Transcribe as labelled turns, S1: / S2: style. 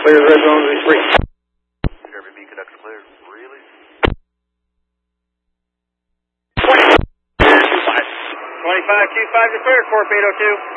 S1: Clear the red zone to be free.
S2: Jeremy B, conductor clear. Really?
S1: 25Q5 declared, Corp 802.